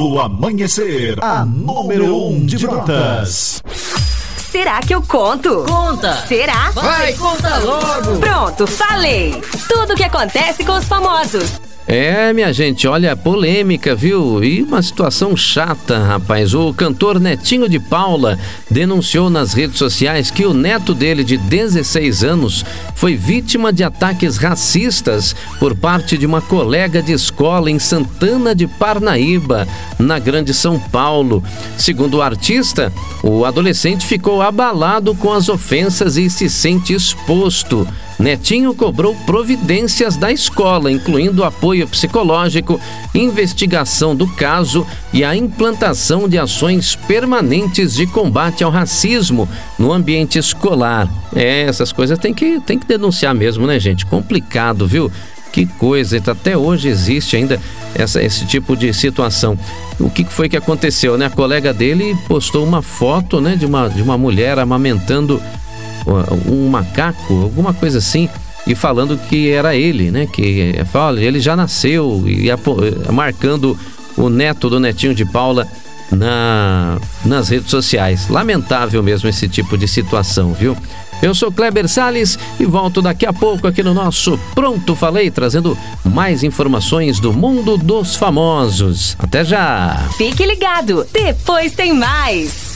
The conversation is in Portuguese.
do Amanhecer, a número 1 de Brotas. Será que eu conto? Conta! Será? Vai, conta logo! Pronto, falei! Tudo o que acontece com os famosos. Minha gente, olha, polêmica, viu? E uma situação chata, rapaz. O cantor Netinho de Paula denunciou nas redes sociais que o neto dele, de 16 anos, foi vítima de ataques racistas por parte de uma colega de escola em Santana de Parnaíba, na Grande São Paulo. Segundo o artista, o adolescente ficou abalado com as ofensas e se sente exposto. Netinho cobrou providências da escola, incluindo apoio psicológico, investigação do caso e a implantação de ações permanentes de combate ao racismo no ambiente escolar. Essas coisas tem que denunciar mesmo, né, gente? Complicado, viu? Que coisa, até hoje existe ainda esse tipo de situação. O que foi que aconteceu, né? A colega dele postou uma foto, né, de uma mulher amamentando um macaco, alguma coisa assim, e falando que era ele, né? Que olha, ele já nasceu, e marcando o neto do Netinho de Paula nas redes sociais. Lamentável mesmo esse tipo de situação, viu? Eu sou Kleber Salles e volto daqui a pouco aqui no nosso Pronto Falei, trazendo mais informações do mundo dos famosos. Até já! Fique ligado, depois tem mais!